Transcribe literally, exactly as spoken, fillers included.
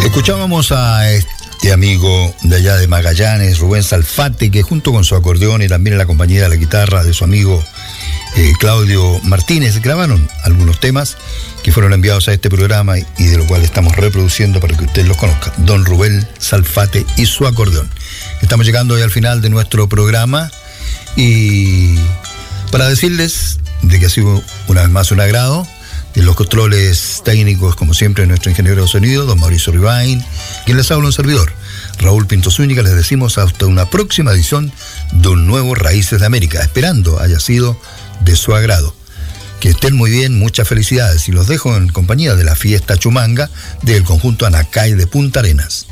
Escuchábamos a este amigo de allá de Magallanes, Rubén Salfate, que junto con su acordeón y también en la compañía de la guitarra de su amigo eh, Claudio Martínez grabaron algunos temas que fueron enviados a este programa y, y de lo cual estamos reproduciendo para que usted los conozca. Don Rubén Salfate y su acordeón. Estamos llegando hoy al final de nuestro programa y para decirles de que ha sido una vez más un agrado. En los controles técnicos, como siempre, nuestro ingeniero de sonido, don Mauricio Rivain, quien les habla un servidor, Raúl Pinto Zúñiga. Les decimos hasta una próxima edición de un nuevo Raíces de América, esperando haya sido de su agrado. Que estén muy bien, muchas felicidades y los dejo en compañía de la fiesta Chumanga del conjunto Anacay de Punta Arenas.